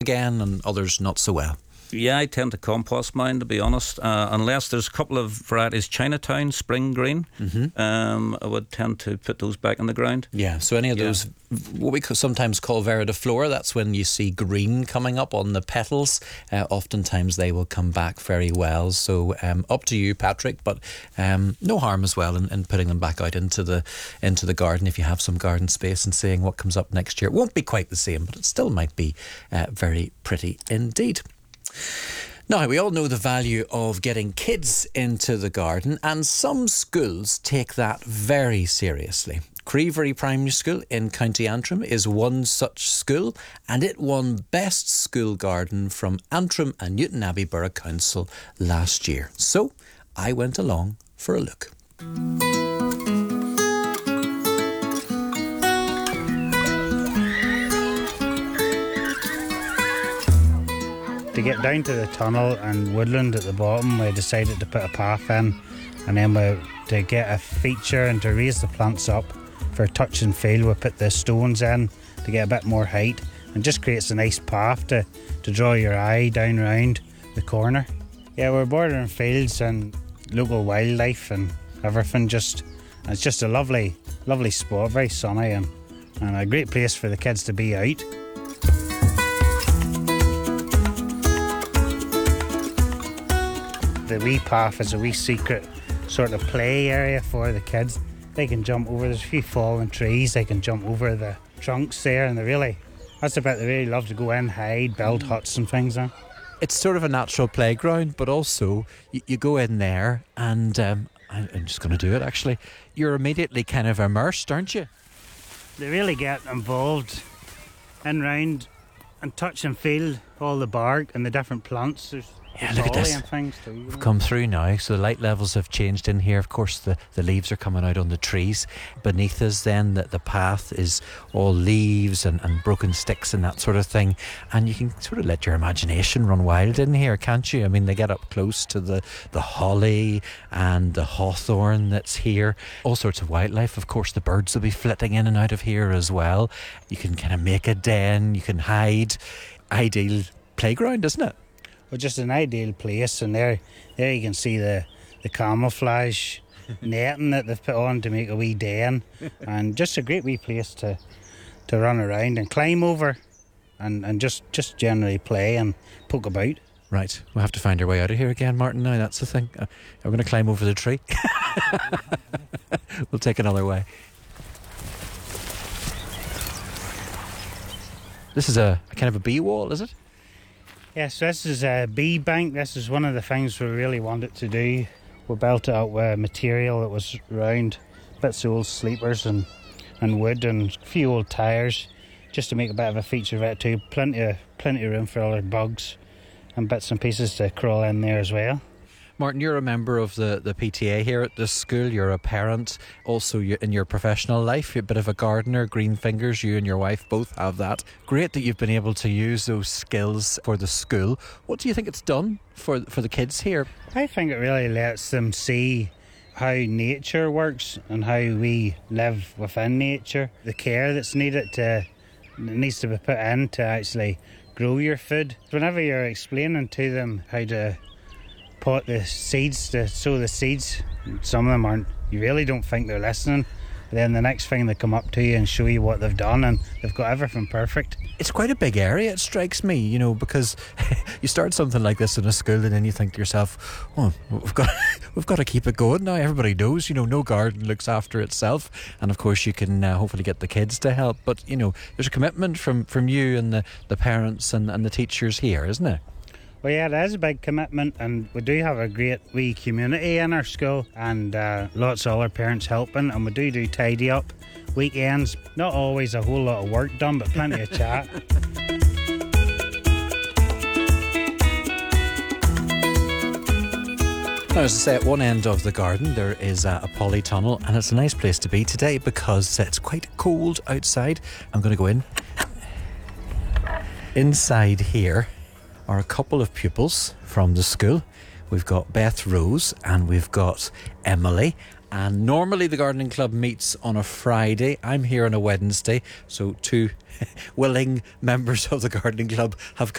again and others not so well? Yeah, I tend to compost mine, to be honest, unless there's a couple of varieties. Chinatown, Spring Green, I would tend to put those back in the ground. Yeah, so any of those, what we sometimes call veridiflora, that's when you see green coming up on the petals. Oftentimes they will come back very well. So up to you, Patrick, but no harm as well in putting them back out into the garden if you have some garden space and seeing what comes up next year. It won't be quite the same, but it still might be very pretty indeed. Now, we all know the value of getting kids into the garden, and some schools take that very seriously. Creevery Primary School in County Antrim is one such school, and it won Best School Garden from Antrim and Newton Abbey Borough Council last year. So I went along for a look. To get down to the tunnel and woodland at the bottom, we decided to put a path in, and then to get a feature and to raise the plants up for touch and feel, we put the stones in to get a bit more height, and just creates a nice path to draw your eye down round the corner. Yeah, we're bordering fields and local wildlife and everything. It's just a lovely spot, very sunny and a great place for the kids to be out. The wee path is a wee secret sort of play area for the kids. They can jump over, there's a few fallen trees, they can jump over the trunks there, and that's the bit they really love to go in, hide, build huts and things there. It's sort of a natural playground, but also you go in there and I'm just going to do it actually. You're immediately kind of immersed, aren't you? They really get involved in round and touch and feel all the bark and the different plants. Yeah, look at this. We've come through now, so the light levels have changed in here. Of course, the leaves are coming out on the trees. Beneath us then, the path is all leaves and broken sticks and that sort of thing. And you can sort of let your imagination run wild in here, can't you? I mean, they get up close to the holly and the hawthorn that's here. All sorts of wildlife. Of course, the birds will be flitting in and out of here as well. You can kind of make a den, you can hide. Ideal playground, isn't it? Well, just an ideal place, and there you can see the camouflage netting that they've put on to make a wee den, and just a great wee place to run around and climb over and just generally play and poke about. Right, we'll have to find our way out of here again, Martin, now, that's the thing. We're going to climb over the tree. We'll take another way. This is a kind of a bee wall, is it? Yes, this is a bee bank. This is one of the things we really wanted to do. We built it up with material that was round, bits of old sleepers and wood and a few old tyres, just to make a bit of a feature of it too. Plenty of room for other bugs and bits and pieces to crawl in there as well. Martin, you're a member of the PTA here at this school. You're a parent. Also, in your professional life, you're a bit of a gardener, green fingers. You and your wife both have that. Great that you've been able to use those skills for the school. What do you think it's done for the kids here? I think it really lets them see how nature works and how we live within nature. The care that's needed needs to be put in to actually grow your food. Whenever you're explaining to them how to pot the seeds, to sow the seeds, some of them aren't, you really don't think they're listening. Then the next thing they come up to you and show you what they've done, and they've got everything perfect. It's quite a big area, it strikes me, because you start something like this in a school and then you think to yourself, oh, we've got to keep it going now. Everybody knows, no garden looks after itself, and of course you can hopefully get the kids to help, but there's a commitment from you and the parents and the teachers here, isn't it? Well, yeah, it is a big commitment, and we do have a great wee community in our school, and lots of other parents helping, and we do tidy up weekends. Not always a whole lot of work done, but plenty of chat. Now, as I say, at one end of the garden there is a polytunnel, and it's a nice place to be today because it's quite cold outside. I'm going to go in. Inside here are a couple of pupils from the school. We've got Beth Rose and we've got Emily. And normally the gardening club meets on a Friday. I'm here on a Wednesday, so two willing members of the gardening club have